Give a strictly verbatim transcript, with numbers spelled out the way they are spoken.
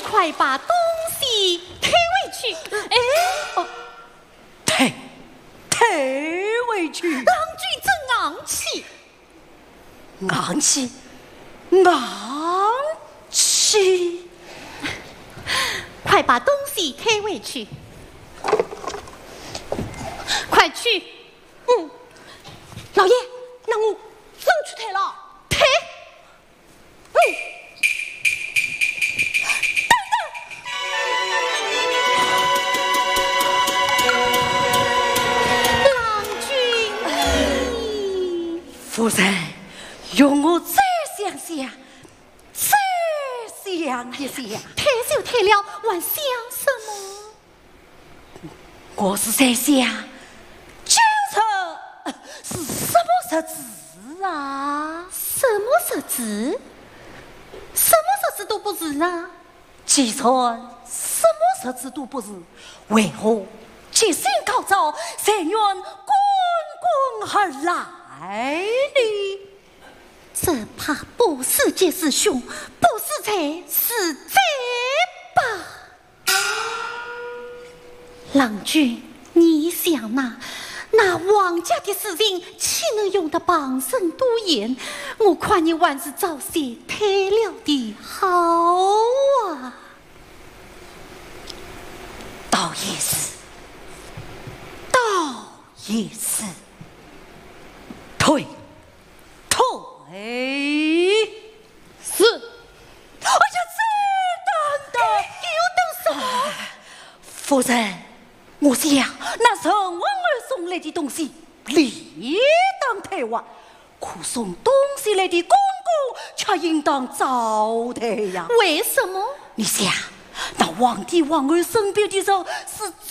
快把东西推回去。哎，哦， 推推回去。 郎君真昂气， 昂气，昂气！ 快把东西推回去，快去！ 嗯，老爷，那我走去推了。 推！ 嗯。 夫人，容我再想想，再想一想。 退就退了，还想什么？ 我是在想，今日是什么日子啊？ 什么日子？什么日子都不是啊！ 既然什么日子都不是，为何即兴高照，人员滚滚而来？哎，你这怕不是杰师兄，不是才是贼吧？郎君，你想呐，那王家的事情岂能用得旁生多言？我看你还是早些退了的好啊。 倒也是，倒也是。退，退！ 是。 哎呀，这等等， 又等什么？ 夫人，我想那陈文儿送来的东西，理当退还；可送东西来的公公，却应当早退呀。 为什么？ 你想，那皇帝皇儿身边的人是